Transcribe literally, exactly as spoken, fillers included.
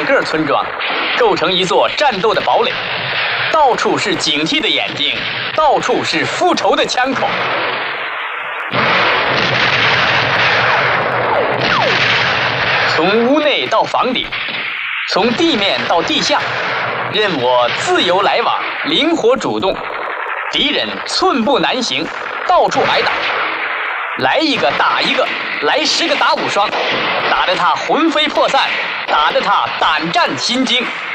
个村庄，构成一座战斗的堡垒，到处是警惕的眼睛，到处是复仇的枪口。从屋内到房顶，从地面到地下，任我自由来往，灵活主动。敌人寸步难行，到处挨打，来一个打一个，来十个打五双，打得他魂飞魄散，打得他胆战心惊。